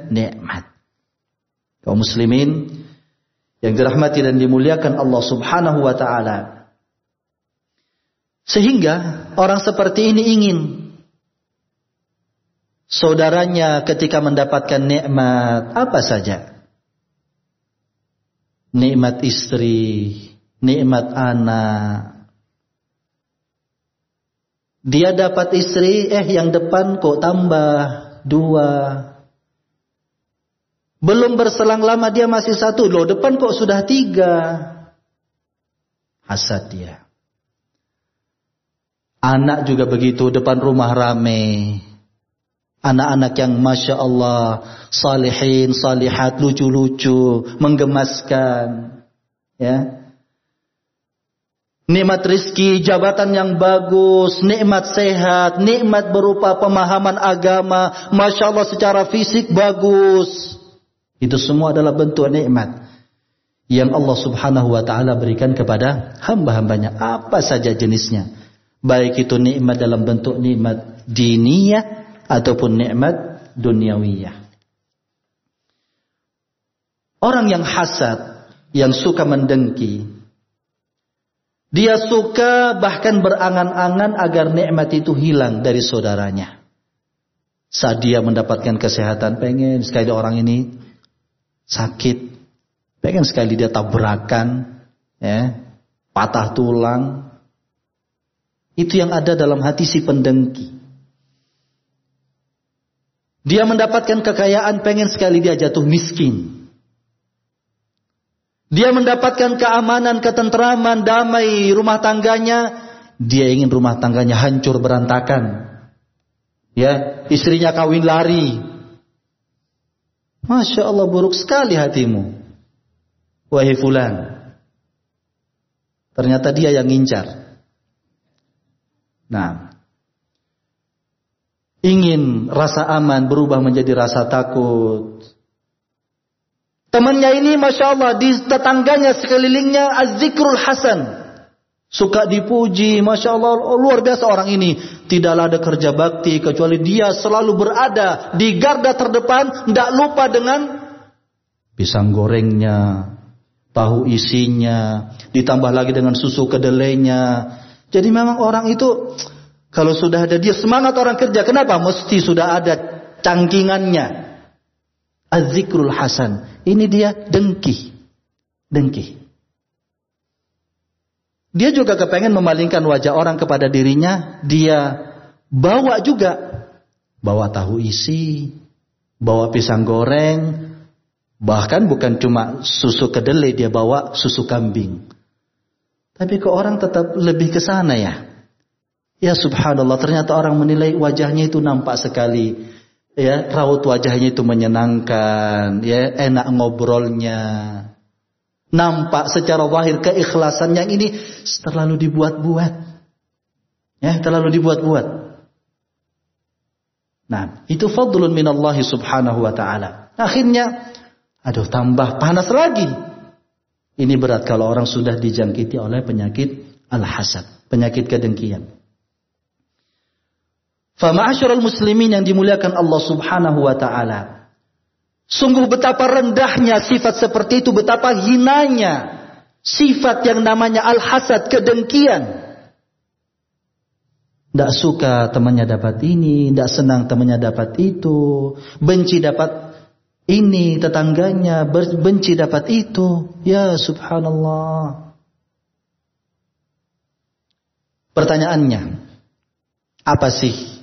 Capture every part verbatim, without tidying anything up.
nikmat. Kaum muslimin yang dirahmati dan dimuliakan Allah Subhanahu wa taala. Sehingga orang seperti ini ingin saudaranya ketika mendapatkan nikmat apa saja. Nikmat istri, nikmat anak. Dia dapat istri, eh yang depan kok tambah dua. Belum berselang lama dia masih satu, loh depan kok sudah tiga. Hasad dia. Anak juga begitu, depan rumah rame. Anak-anak yang Masya Allah, salihin, salihat, lucu-lucu, menggemaskan. Ya. Nikmat rizki, jabatan yang bagus, nikmat sehat, nikmat berupa pemahaman agama, Masya Allah secara fisik bagus. Itu semua adalah bentuk nikmat yang Allah Subhanahu wa ta'ala berikan kepada hamba-hambanya. Apa saja jenisnya. Baik itu nikmat dalam bentuk nikmat diniyah ataupun nikmat duniawiyah. Orang yang hasad, yang suka mendengki, dia suka bahkan berangan-angan agar nikmat itu hilang dari saudaranya. Saat dia mendapatkan kesehatan, pengen sekali orang ini sakit, pengen sekali dia tabrakan, ya, patah tulang. Itu yang ada dalam hati si pendengki. Dia mendapatkan kekayaan, pengen sekali dia jatuh miskin. Dia mendapatkan keamanan, ketentraman, damai rumah tangganya, dia ingin rumah tangganya hancur berantakan. Ya, istrinya kawin lari. Masya Allah, buruk sekali hatimu, wahai fulan. Ternyata dia yang ngincar. Nah, ingin rasa aman berubah menjadi rasa takut. Temannya ini Masya Allah, di tetangganya sekelilingnya az-zikrul hasan, suka dipuji. Masya Allah, luar biasa orang ini. Tidaklah ada kerja bakti kecuali dia selalu berada di garda terdepan, tidak lupa dengan pisang gorengnya, tahu isinya, ditambah lagi dengan susu kedelainya. Jadi memang orang itu kalau sudah ada dia semangat orang kerja. Kenapa? Mesti sudah ada cangkingannya. Az-zikrul hasan. Ini dia dengki. Dengki. Dia juga kepengen memalingkan wajah orang kepada dirinya. Dia bawa juga. Bawa tahu isi. Bawa pisang goreng. Bahkan bukan cuma susu kedelai. Dia bawa susu kambing. Tapi kok orang tetap lebih ke sana ya. Ya subhanallah, ternyata orang menilai wajahnya itu nampak sekali. Ya, raut wajahnya itu menyenangkan, ya, enak ngobrolnya. Nampak secara zahir keikhlasan yang ini terlalu dibuat-buat. Ya, terlalu dibuat-buat. Nah, itu fadlun minallahi subhanahu wa ta'ala. Akhirnya, aduh tambah panas lagi. Ini berat kalau orang sudah dijangkiti oleh penyakit al-hasad, penyakit kedengkian. Fa ma'asyiral muslimin yang dimuliakan Allah Subhanahu wa taala. Sungguh betapa rendahnya sifat seperti itu, betapa hinanya sifat yang namanya al-hasad, kedengkian. Tidak suka temannya dapat ini, tidak senang temannya dapat itu, benci dapat ini tetangganya, benci dapat itu. Ya subhanallah. Pertanyaannya, apa sih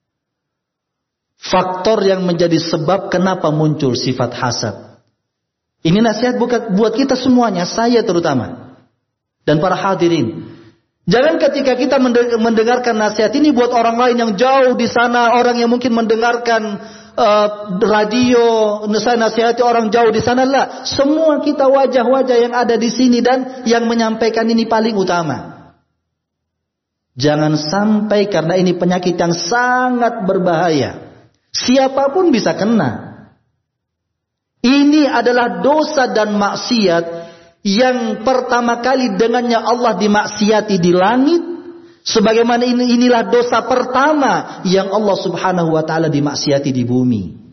faktor yang menjadi sebab kenapa muncul sifat hasad? Ini nasihat buat kita semuanya, saya terutama, dan para hadirin. Jangan ketika kita mendengarkan nasihat ini buat orang lain yang jauh di sana, orang yang mungkin mendengarkan Uh, radio, saya nasihati orang jauh di sana lah. Semua kita wajah-wajah yang ada di sini dan yang menyampaikan ini paling utama. Jangan sampai karena ini penyakit yang sangat berbahaya. Siapapun bisa kena. Ini adalah dosa dan maksiat yang pertama kali dengannya Allah dimaksiati di langit. Sebagaimana ini, inilah dosa pertama yang Allah subhanahu wa ta'ala dimaksiati di bumi.